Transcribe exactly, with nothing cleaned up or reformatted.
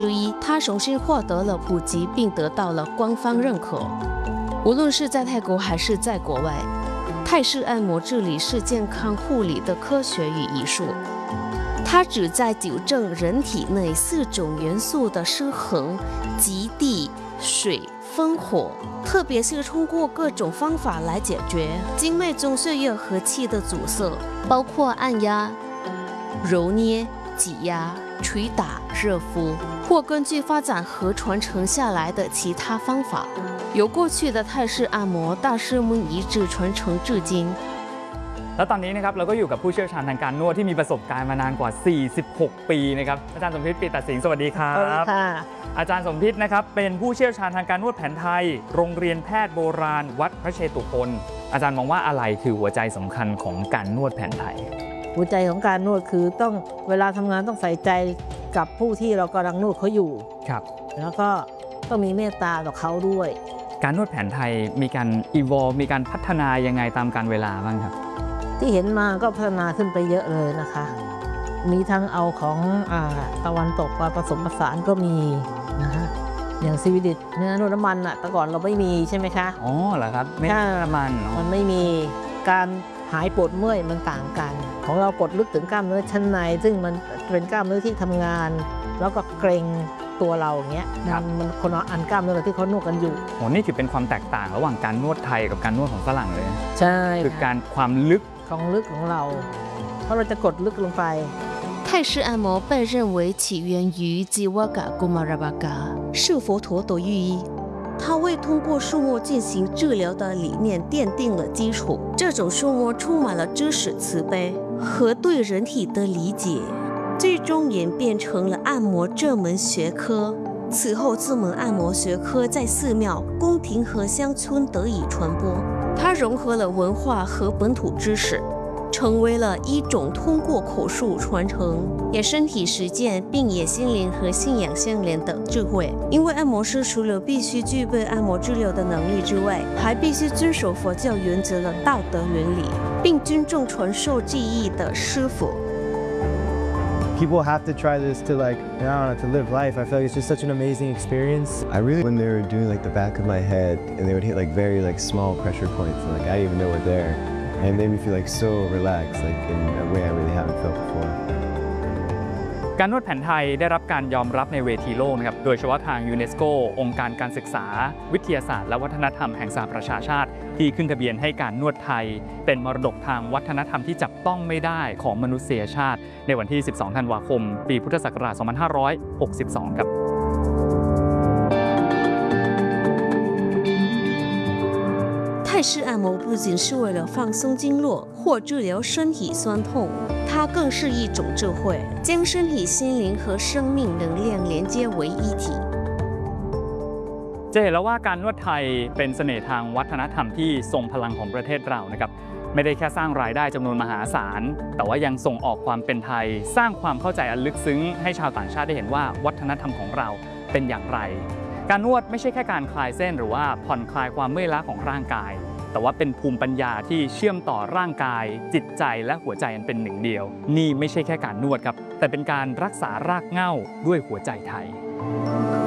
之一，它首先获得了普及并得到了官方认可。无论是在泰国还是在国外，泰式按摩治理是健康护理的科学与艺术。它旨在纠正人体内四种元素的失衡，即地、水、风、火，特别是通过各种方法来解决经脉中血液和气的阻塞，包括按压、揉捏、挤压、捶打、热敷，或根据发展和传承下来的其他方法，由过去的泰式按摩大师们一直传承至今。 แล้วตอนนี้นะครับเราก็อยู่กับผู้เชี่ยวชาญทางการนวดที่มีประสบการณ์มานานกว่าสี่สิบหกปีนะครับอาจารย์สมพิษ ปิตสิงห์สวัสดีครับอาจารย์สมพิษนะครับเป็นผู้เชี่ยวชาญทางการนวดแผนไทยโรงเรียนแพทย์โบราณวัดพระเชตุพนอาจารย์มองว่าอะไรคือหัวใจสำคัญของการนวดแผนไทยหัวใจของการนวดคือต้องเวลาทำงานต้องใส่ใจกับผู้ที่เรากำลังนวดเขาอยู่ครับแล้วก็ต้องมีเมตตาต่อเขาด้วยการนวดแผนไทยมีการอีวอลมีการพัฒนายังไงตามกาลเวลาบ้างครับที่เห็นมาก็พัฒนาขึ้นไปเยอะเลยนะคะมีทั้งเอาของอ่าตะวันตกมาผสมผสานก็มีนะคะอย่างซีวิดิตเนื้อนวดน้ำมันอะแต่ก่อนเราไม่มีใช่ไหมคะอ๋อเหรอครับไม่ใช่น้ำมันมันไม่มีการหายปวดเมื่อยมันต่างกันของเรากดลึกถึงกล้ามเนื้อชั้นในซึ่งมันเป็นกล้ามเนื้อที่ทำงานแล้วก็เกร็งตัวเราอย่างเงี้ยมันคนละอันกล้ามเนื้อที่เขานวดกันอยู่โอ้นี่ถือเป็นความแตกต่างระหว่างการนวดไทยกับการนวดของฝรั่งเลยใช่คือการความลึกของลึกของเราเพราะเราจะกดลึกลงไป泰式按摩被认为起源于吉瓦嘎古马拉巴嘎，是佛陀的寓意。它为通过触摸进行治疗的理念奠定了基础。这种触摸充满了知识、慈悲和对人体的理解，最终演变成了按摩这门学科。此后，这门按摩学科在寺庙、宫廷和乡村得以传播。它融合了文化和本土知识。成为了一种通过口述传承，也身体实践，并也心灵和信仰相连的智慧。因为按摩师除了必须具备按摩治疗的能力之外，还必须遵守佛教原则的道德原理，并尊重传授技艺的师傅。 People have to try this to like, I don't know, to live life. I feel like it's just such an amazing experience. I really, when they were doing like the back of my head, and they would hit like very like small pressure points, and like I didn't even know were there. And it made me feel like so relaxed, like in a way I really haven't felt before. การนวดแผนไทยได้รับการยอมรับในเวทีโลกนะครับโดยเฉพาะทางยูเนสโกองค์การการศึกษาวิทยาศาสตร์และวัฒนธรรมแห่งสหประชาชาติที่ขึ้นทะเบียนให้การนวดไทยเป็นมรดกทางวัฒนธรรมที่จับต้องไม่ได้ของมนุษยชาติในวันที่สิบสองธันวาคมปีพุทธศักราชสองพันห้าร้อยหกสิบสองครับ泰式按摩不仅是为了放松经络或治疗身体酸痛，它更是一种智慧，将身体、心灵和生命能量连接为一体。 จะเห็นแล้วว่าการนวดไทยเป็นเสน่ห์ทางวัฒนธรรมที่ทรงพลังของประเทศเรานะครับไม่ได้แค่สร้างรายได้จำนวนมหาศาลแต่ว่ายังส่งออกความเป็นไทยสร้างความเข้าใจอันลึกซึ้งให้ชาวต่างชาติได้เห็นว่าวัฒนธรรมของเราเป็นอย่างไรการนวดไม่ใช่แค่การคลายเส้นหรือว่าผ่อนคลายความเมื่อยล้าของร่างกายแต่ว่าเป็นภูมิปัญญาที่เชื่อมต่อร่างกายจิตใจและหัวใจอันเป็นหนึ่งเดียวนี่ไม่ใช่แค่การนวดครับแต่เป็นการรักษารากเหง้าด้วยหัวใจไทย